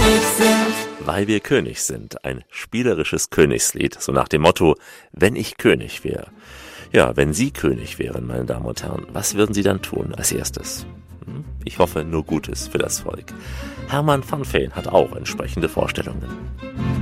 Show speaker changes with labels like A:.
A: König sind.
B: Weil wir König sind, ein spielerisches Königslied, so nach dem Motto, wenn ich König wäre. Ja, wenn Sie König wären, meine Damen und Herren, was würden Sie dann tun als erstes? Ich hoffe nur Gutes für das Volk. Hermann van Veen hat auch entsprechende Vorstellungen.